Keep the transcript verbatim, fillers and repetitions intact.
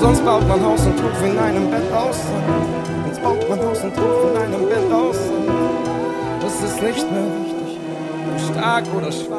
Sonst baut man Haus und Hof in einem Bett aus. Sonst baut man Haus und Hof in einem Bett aus. Das ist nicht mehr wichtig, ob stark oder schwach.